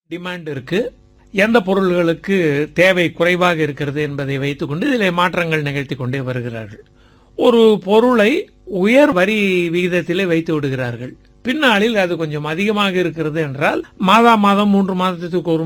Demand இருக்கு, எந்த பொருள்களுக்கு தேவை குறைவாக இருக்கிறது என்பதை வைத்துக்கொண்டு இதிலே மாற்றங்கள் நிகழ்த்தி கொண்டே வருகிறார்கள். ஒரு பொருளை உயர் வரி விகிதத்திலே வைத்து விடுகிறார்கள். பின்னாளில் அது கொஞ்சம் அதிகமாக இருக்கிறது என்றால் மாதம் 3 மாதத்துக்கு ஒரு